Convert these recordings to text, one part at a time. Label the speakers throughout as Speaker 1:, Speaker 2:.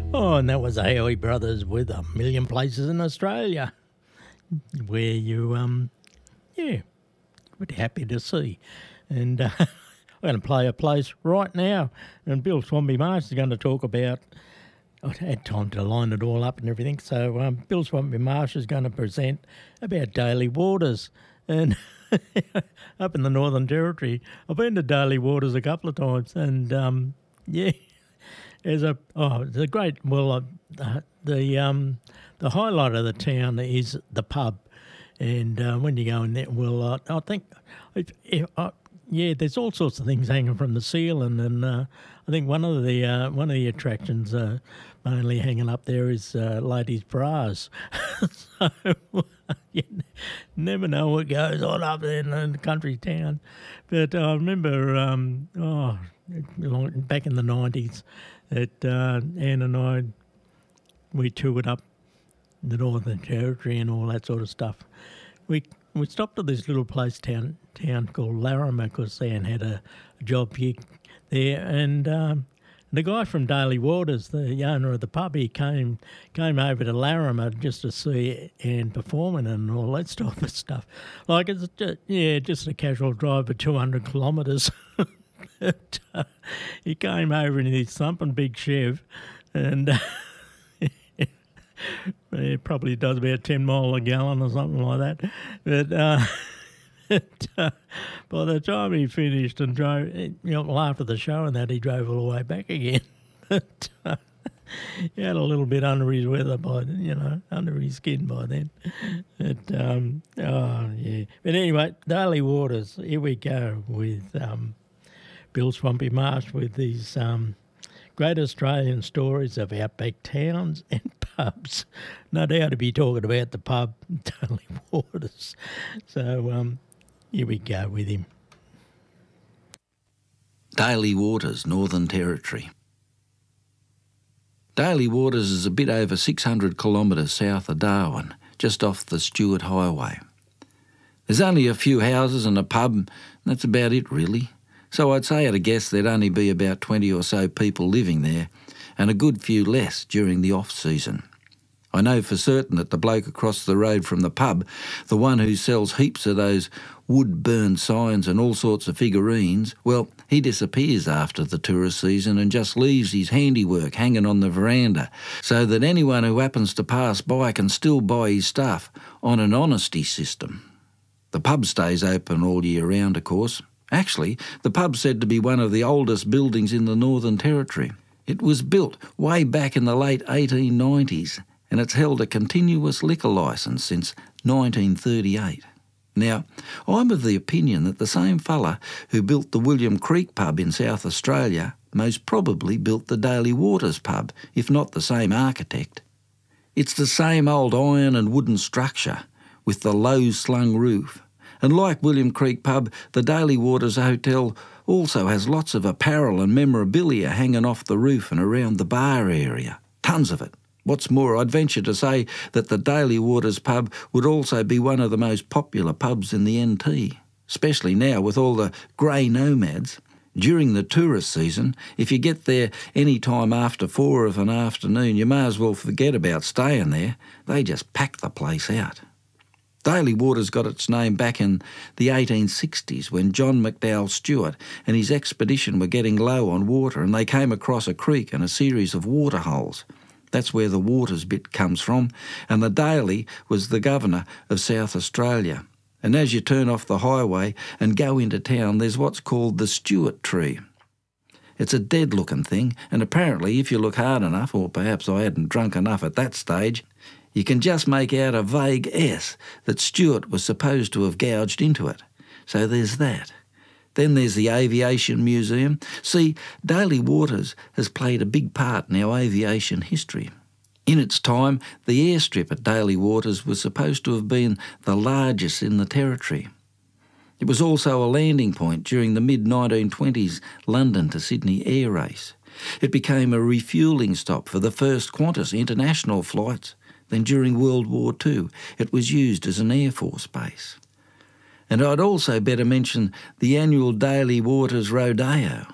Speaker 1: Oh, and that was the Howie Brothers with A Million Places in Australia, where you, yeah, would be happy to see. And I'm going to play a place right now, and Bill Swampy Marsh is going to talk about. I had time to line it all up and everything. So Bill Swampy Marsh is going to present about Daly Waters, and up in the Northern Territory. I've been to Daly Waters a couple of times, and yeah. It's a great. Well, the highlight of the town is the pub, and when you go in there, well, I think, yeah, there's all sorts of things hanging from the ceiling, and I think one of the attractions mainly hanging up there is ladies' bras. So you never know what goes on up there in the country town. But I remember, back in the 90s. That Anne and I, we toured up the Northern Territory and all that sort of stuff. We stopped at this little place town called Larrimah because Anne had a job gig there, and the guy from Daly Waters, the owner of the pub, he came over to Larrimah just to see Anne performing and all that sort of stuff. Like it's just a casual drive of 200 kilometres. But, he came over in his thumping big Chev, and it probably does about 10 mile a gallon or something like that. But by the time he finished and drove, after the show and that, he drove all the way back again. But, he had a little bit under his weather under his skin by then. But, yeah. But anyway, Daly Waters, here we go with Bill Swampy Marsh with these great Australian stories of outback towns and pubs. No doubt to be talking about the pub, Daly Waters. So here we go with him.
Speaker 2: Daly Waters, Northern Territory. Daly Waters is a bit over 600 kilometres south of Darwin, just off the Stuart Highway. There's only a few houses and a pub, and that's about it really. So I'd say at a guess there'd only be about 20 or so people living there, and a good few less during the off-season. I know for certain that the bloke across the road from the pub, the one who sells heaps of those wood-burned signs and all sorts of figurines, well, he disappears after the tourist season and just leaves his handiwork hanging on the veranda so that anyone who happens to pass by can still buy his stuff on an honesty system. The pub stays open all year round, of course. Actually, the pub's said to be one of the oldest buildings in the Northern Territory. It was built way back in the late 1890s, and it's held a continuous liquor licence since 1938. Now, I'm of the opinion that the same fella who built the William Creek pub in South Australia most probably built the Daly Waters pub, if not the same architect. It's the same old iron and wooden structure, with the low-slung roof. And like William Creek pub, the Daly Waters Hotel also has lots of apparel and memorabilia hanging off the roof and around the bar area. Tons of it. What's more, I'd venture to say that the Daly Waters pub would also be one of the most popular pubs in the NT, especially now with all the grey nomads. During the tourist season, if you get there any time after 4 of an afternoon, you may as well forget about staying there. They just pack the place out. Daly Waters got its name back in the 1860s when John McDowell Stewart and his expedition were getting low on water and they came across a creek and a series of water holes. That's where the Waters bit comes from, and the Daly was the governor of South Australia. And as you turn off the highway and go into town, there's what's called the Stewart tree. It's a dead-looking thing, and apparently if you look hard enough, or perhaps I hadn't drunk enough at that stage, you can just make out a vague S that Stewart was supposed to have gouged into it. So there's that. Then there's the Aviation Museum. See, Daly Waters has played a big part in our aviation history. In its time, the airstrip at Daly Waters was supposed to have been the largest in the territory. It was also a landing point during the mid-1920s London to Sydney air race. It became a refuelling stop for the first Qantas international flights. Then during World War II, it was used as an Air Force base. And I'd also better mention the annual Daly Waters Rodeo.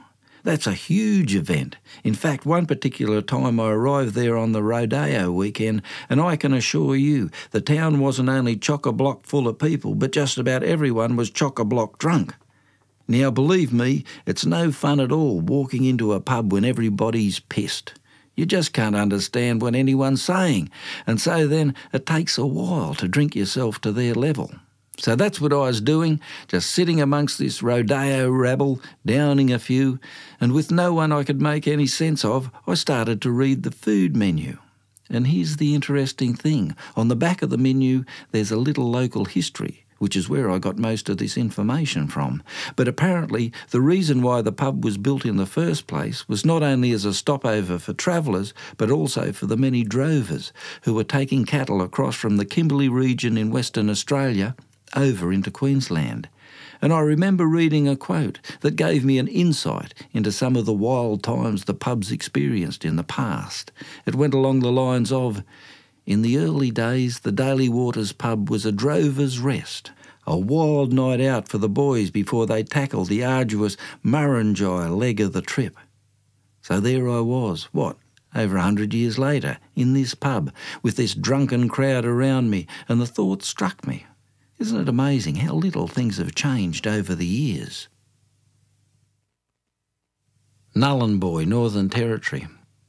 Speaker 2: That's a huge event. In fact, one particular time I arrived there on the rodeo weekend, and I can assure you the town wasn't only chock-a-block full of people, but just about everyone was chock-a-block drunk. Now, believe me, it's no fun at all walking into a pub when everybody's pissed. You just can't understand what anyone's saying, and so then it takes a while to drink yourself to their level. So that's what I was doing, just sitting amongst this rodeo rabble, downing a few, and with no one I could make any sense of, I started to read the food menu. And here's the interesting thing. On the back of the menu, there's a little local history, which is where I got most of this information from. But apparently, the reason why the pub was built in the first place was not only as a stopover for travellers, but also for the many drovers who were taking cattle across from the Kimberley region in Western Australia over into Queensland. And I remember reading a quote that gave me an insight into some of the wild times the pubs experienced in the past. It went along the lines of, "In the early days, the Daily Waters pub was a drover's rest, a wild night out for the boys before they tackled the arduous Murrinjai leg of the trip." So there I was, over 100 years later, in this pub, with this drunken crowd around me, and the thought struck me. Isn't it amazing how little things have changed over the years? Nhulunbuy, Northern Territory.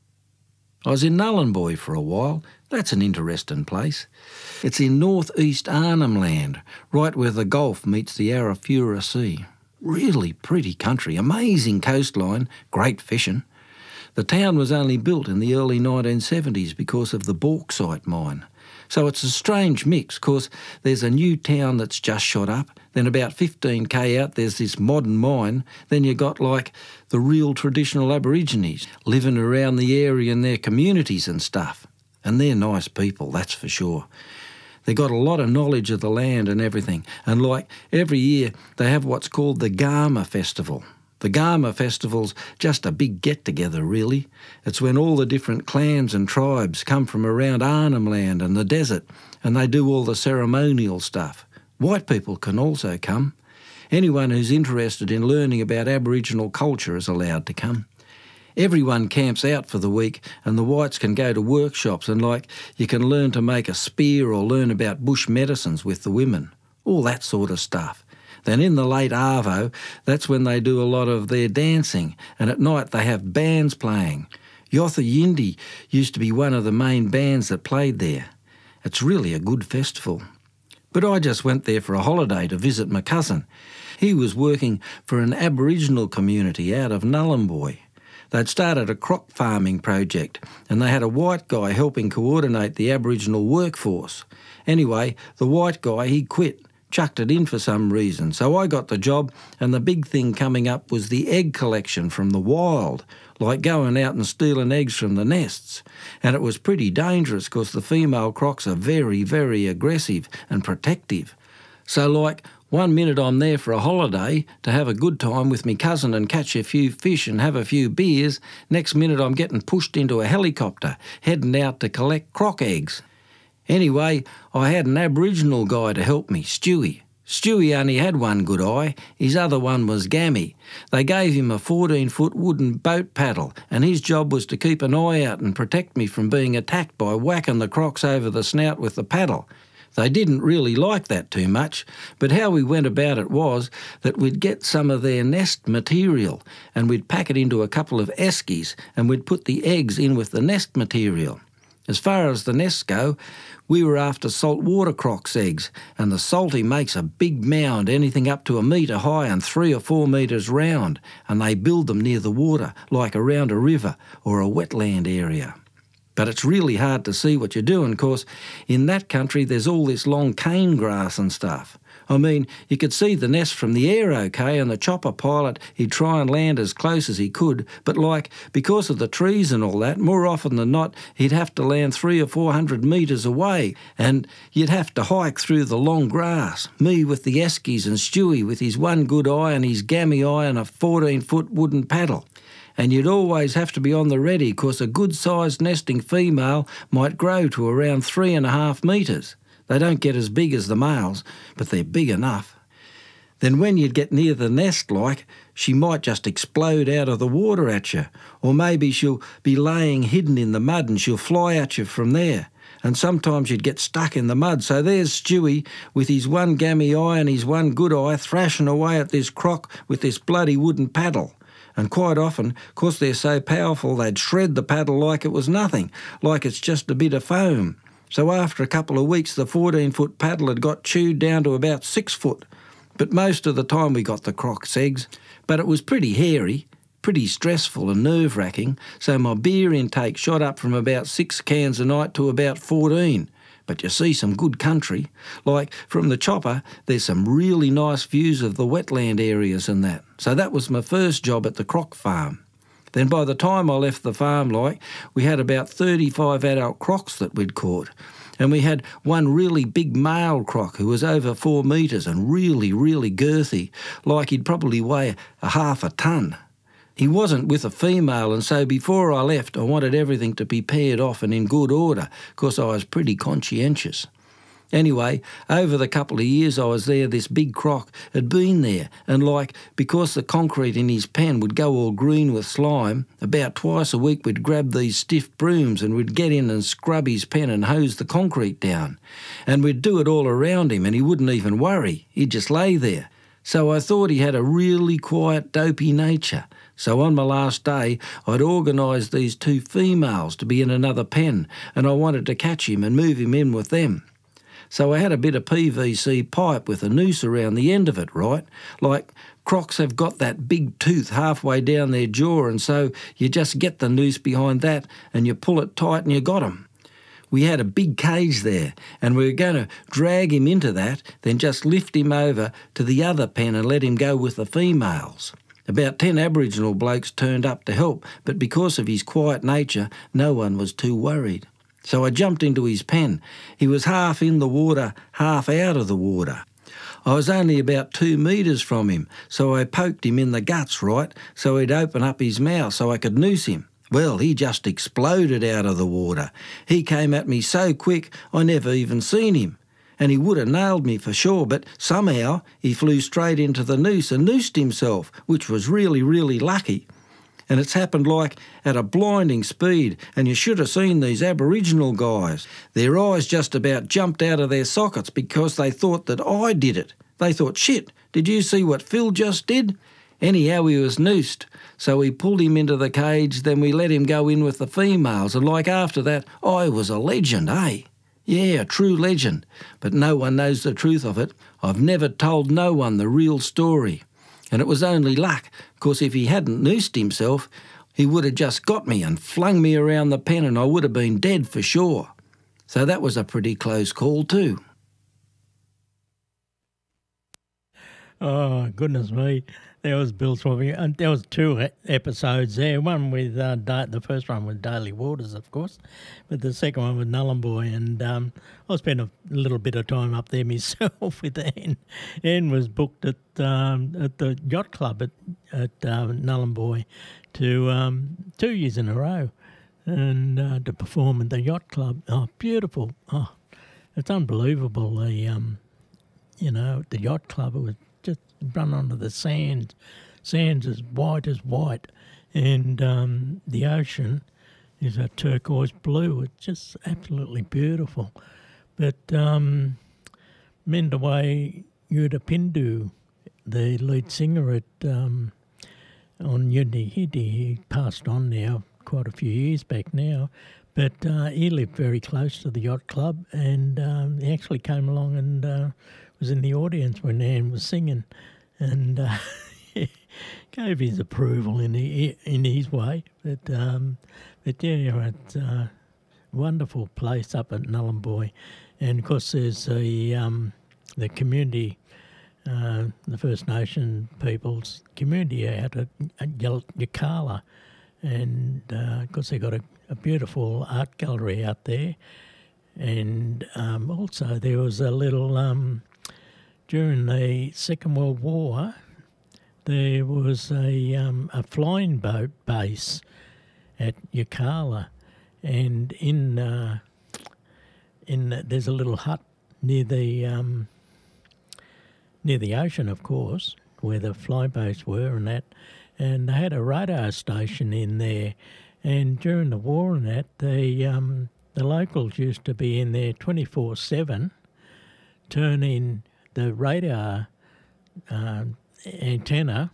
Speaker 2: I was in Nhulunbuy for a while. That's an interesting place. It's in northeast Arnhem Land, right where the Gulf meets the Arafura Sea. Really pretty country, amazing coastline, great fishing. The town was only built in the early 1970s because of the bauxite mine. So it's a strange mix, because there's a new town that's just shot up, then about 15k out there's this modern mine, then you got like the real traditional Aborigines living around the area in their communities and stuff. And they're nice people, that's for sure. They got a lot of knowledge of the land and everything, and like every year they have what's called the Garma Festival. The Garma Festival's just a big get-together, really. It's when all the different clans and tribes come from around Arnhem Land and the desert, and they do all the ceremonial stuff. White people can also come. Anyone who's interested in learning about Aboriginal culture is allowed to come. Everyone camps out for the week, and the whites can go to workshops and you can learn to make a spear or learn about bush medicines with the women. All that sort of stuff. Then in the late arvo, that's when they do a lot of their dancing, and at night they have bands playing. Yotha Yindi used to be one of the main bands that played there. It's really a good festival. But I just went there for a holiday to visit my cousin. He was working for an Aboriginal community out of Nhulunbuy. They'd started a crop farming project, and they had a white guy helping coordinate the Aboriginal workforce. Anyway, the white guy, he quit. Chucked it in for some reason, so I got the job, and the big thing coming up was the egg collection from the wild, like going out and stealing eggs from the nests. And it was pretty dangerous because the female crocs are very, very aggressive and protective. So 1 minute I'm there for a holiday to have a good time with me cousin and catch a few fish and have a few beers, next minute I'm getting pushed into a helicopter, heading out to collect croc eggs. Anyway, I had an Aboriginal guy to help me, Stewie. Stewie only had one good eye, his other one was Gammy. They gave him a 14-foot wooden boat paddle, and his job was to keep an eye out and protect me from being attacked by whacking the crocs over the snout with the paddle. They didn't really like that too much, but how we went about it was that we'd get some of their nest material and we'd pack it into a couple of eskies and we'd put the eggs in with the nest material. As far as the nests go, we were after saltwater croc's eggs, and the salty makes a big mound anything up to 1 metre high and 3 or 4 metres round, and they build them near the water, like around a river or a wetland area. But it's really hard to see what you're doing, because in that country there's all this long cane grass and stuff. I mean, you could see the nest from the air okay, and the chopper pilot, he'd try and land as close as he could, but because of the trees and all that, more often than not, he'd have to land 300 or 400 metres away, and you'd have to hike through the long grass. Me with the eskies and Stewie with his one good eye and his gammy eye and a 14-foot wooden paddle. And you'd always have to be on the ready, because a good-sized nesting female might grow to around 3.5 metres. They don't get as big as the males, but they're big enough. Then when you'd get near the nest, she might just explode out of the water at you. Or maybe she'll be laying hidden in the mud and she'll fly at you from there. And sometimes you'd get stuck in the mud. So there's Stewie with his one gammy eye and his one good eye thrashing away at this croc with this bloody wooden paddle. And quite often, 'cause they're so powerful, they'd shred the paddle like it was nothing, like it's just a bit of foam. So after a couple of weeks, the 14-foot paddle had got chewed down to about 6 foot. But most of the time we got the croc's eggs. But it was pretty hairy, pretty stressful and nerve-wracking, so my beer intake shot up from about 6 cans a night to about 14. But you see some good country. Like, from the chopper, there's some really nice views of the wetland areas and that. So that was my first job at the croc farm. Then by the time I left the farm, we had about 35 adult crocs that we'd caught. And we had one really big male croc who was over 4 metres and really, really girthy, like he'd probably weigh a half a tonne. He wasn't with a female, and so before I left, I wanted everything to be paired off and in good order, 'cause I was pretty conscientious. Anyway, over the couple of years I was there, this big croc had been there, and because the concrete in his pen would go all green with slime, about twice a week we'd grab these stiff brooms and we'd get in and scrub his pen and hose the concrete down. And we'd do it all around him and he wouldn't even worry, he'd just lay there. So I thought he had a really quiet, dopey nature. So on my last day, I'd organised these 2 females to be in another pen, and I wanted to catch him and move him in with them. So I had a bit of PVC pipe with a noose around the end of it, right? Like, crocs have got that big tooth halfway down their jaw, and so you just get the noose behind that and you pull it tight and you got 'em. We had a big cage there, and we were going to drag him into that, then just lift him over to the other pen and let him go with the females. About 10 Aboriginal blokes turned up to help, but because of his quiet nature, no one was too worried. So I jumped into his pen. He was half in the water, half out of the water. I was only about 2 metres from him, so I poked him in the guts, right, so he'd open up his mouth so I could noose him. Well, he just exploded out of the water. He came at me so quick I never even seen him. And he would have nailed me for sure, but somehow he flew straight into the noose and noosed himself, which was really, really lucky. And it's happened at a blinding speed, and you should have seen these Aboriginal guys. Their eyes just about jumped out of their sockets because they thought that I did it. They thought, shit, did you see what Phil just did? Anyhow, he was noosed, so we pulled him into the cage, then we let him go in with the females, and after that, I was a legend, eh? Yeah, a true legend, but no one knows the truth of it. I've never told no one the real story. And it was only luck, because if he hadn't noosed himself, he would have just got me and flung me around the pen and I would have been dead for sure. So that was a pretty close call too.
Speaker 1: Oh, goodness me. There was Bill Swaffy. And there was 2 episodes there. One with, the first one with Daly Waters, of course, but the second one with Nullarbor. And I spent a little bit of time up there myself with Anne. Anne was booked at the yacht club at Nullarbor to 2 years in a row and to perform at the yacht club. Oh, beautiful. Oh, it's unbelievable. The yacht club, it was just run onto the sands as white, and the ocean is a turquoise blue. It's just absolutely beautiful. But Mendaway Yudapindu, the lead singer at on Yudni Hidi, he passed on now quite a few years back now, but he lived very close to the yacht club, and he actually came along and was in the audience when Anne was singing, and gave his approval in his way. But yeah, it's a wonderful place up at Nullarbor, and of course there's the community, the First Nation people's community out at Yirrkala, and of course they've got a beautiful art gallery out there, and also there was a little. During the Second World War, there was a flying boat base at Yirrkala, and there's a little hut near the near the ocean, of course, where the flyboats were and that. And they had a radar station in there. And during the war and that, the locals used to be in there 24/7, turning the radar antenna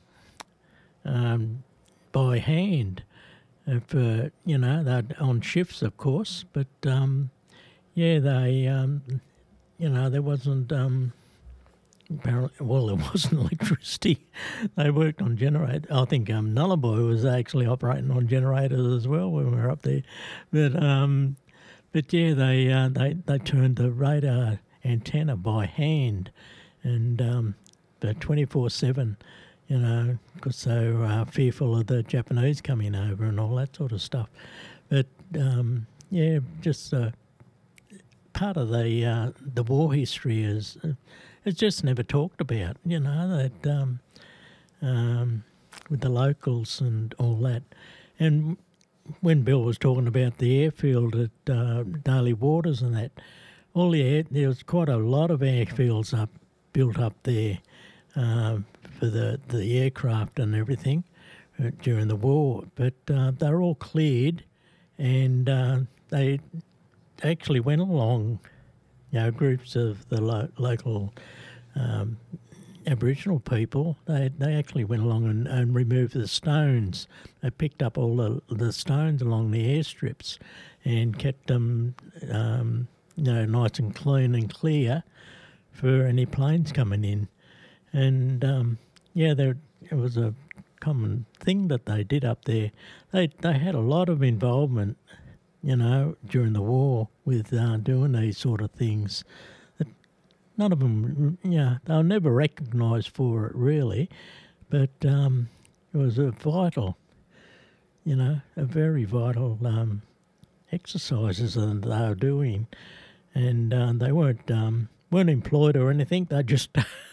Speaker 1: by hand. For, they're on shifts, of course, but they, there wasn't apparently, well, there wasn't electricity. They worked on generators. I think Nullarbor was actually operating on generators as well when we were up there. But yeah, they turned the radar antenna by hand, and the 24/7. Because they were fearful of the Japanese coming over and all that sort of stuff. But, just part of the war history is it's just never talked about, that with the locals and all that. And when Bill was talking about the airfield at Daly Waters and that, there was quite a lot of airfields built up there, for the aircraft and everything during the war, but they were all cleared, and they actually went along, groups of the local Aboriginal people. They actually went along and removed the stones. They picked up all the stones along the airstrips and kept them, nice and clean and clear for any planes coming in. And it was a common thing that they did up there. They had a lot of involvement, during the war with doing these sort of things. None of them, they were never recognised for it really, but it was a vital, a very vital exercises that they were doing, and they weren't employed or anything. They just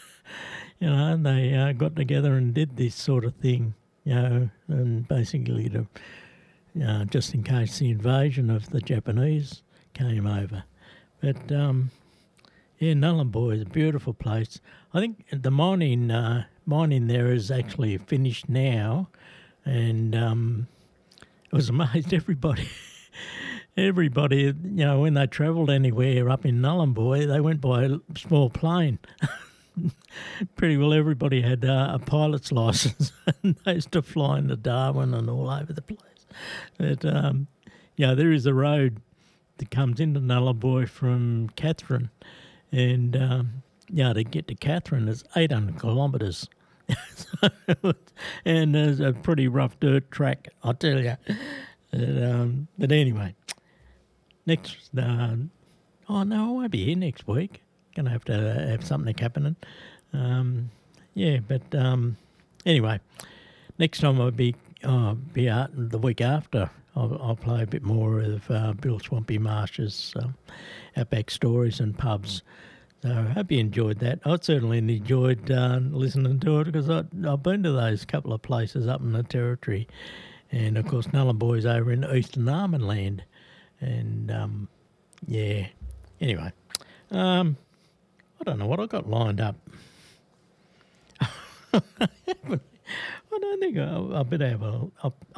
Speaker 1: they got together and did this sort of thing, and basically to, just in case the invasion of the Japanese came over. But, Nullarbor is a beautiful place. I think the mining there is actually finished now, and it was amazed everybody. Everybody, when they travelled anywhere up in Nullarbor, they went by a small plane. Pretty well everybody had a pilot's licence, and they used to fly into Darwin and all over the place. But, there is a road that comes into Nullarbor from Katherine, and, to get to Katherine is 800 kilometres. And there's a pretty rough dirt track, I tell you. But anyway, next, I won't be here next week. Going to have something happening. Anyway, next time I'll be out the week after. I'll play a bit more of Bill Swampy Marsh's Outback Stories and Pubs. So I hope you enjoyed that. I certainly enjoyed listening to it, because I've been to those couple of places up in the Territory. And, of course, Nullarbor is over in Eastern Armand Land. And, anyway. I don't know what I got lined up. I don't think I better have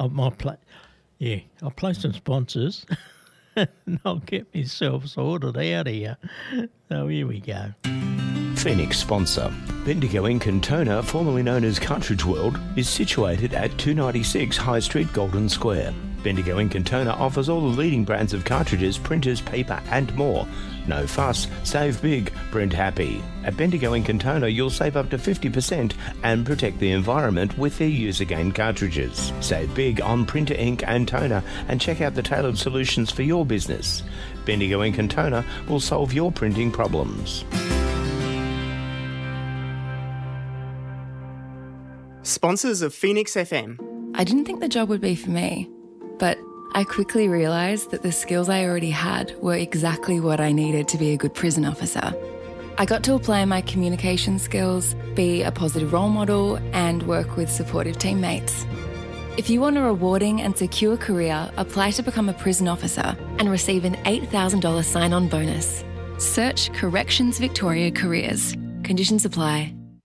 Speaker 1: I'll play some sponsors and I'll get myself sorted out of here. So here we go.
Speaker 3: Phoenix sponsor. Bendigo in Cantona, formerly known as Cartridge World, is situated at 296 High Street, Golden Square. Bendigo in Cantona offers all the leading brands of cartridges, printers, paper and more. No fuss, save big, print happy. At Bendigo in Cantona, you'll save up to 50% and protect the environment with their use-again cartridges. Save big on printer ink and toner, and check out the tailored solutions for your business. Bendigo in Cantona will solve your printing problems.
Speaker 4: Sponsors of Phoenix FM.
Speaker 5: I didn't think the job would be for me, but I quickly realised that the skills I already had were exactly what I needed to be a good prison officer. I got to apply my communication skills, be a positive role model, and work with supportive teammates. If you want a rewarding and secure career, apply to become a prison officer and receive an $8,000 sign-on bonus. Search Corrections Victoria Careers. Conditions apply.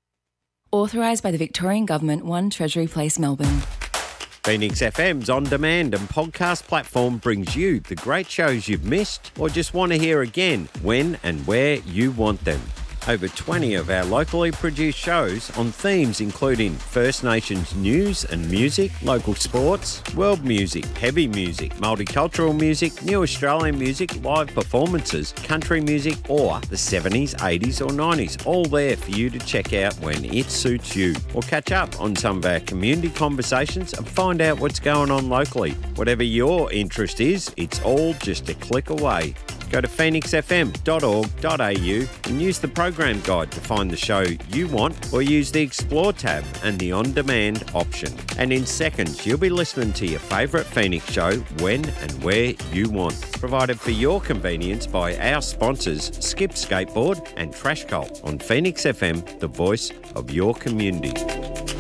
Speaker 5: Authorised by the Victorian Government, 1 Treasury Place, Melbourne.
Speaker 6: Phoenix FM's on-demand and podcast platform brings you the great shows you've missed or just want to hear again when and where you want them. Over 20 of our locally produced shows on themes including First Nations news and music, local sports, world music, heavy music, multicultural music, new Australian music, live performances, country music or the 70s, 80s or 90s, all there for you to check out when it suits you. Or catch up on some of our community conversations and find out what's going on locally. Whatever your interest is, it's all just a click away. Go to phoenixfm.org.au and use the program guide to find the show you want, or use the Explore tab and the On-Demand option. And in seconds, you'll be listening to your favourite Phoenix show when and where you want. Provided for your convenience by our sponsors, Skip Skateboard and Trash Cult on Phoenix FM, the voice of your community.